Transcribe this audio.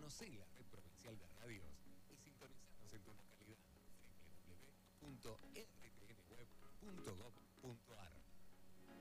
Conocé la red provincial de radios y sintonizanos en tu localidad www.rtnweb.gov.ar.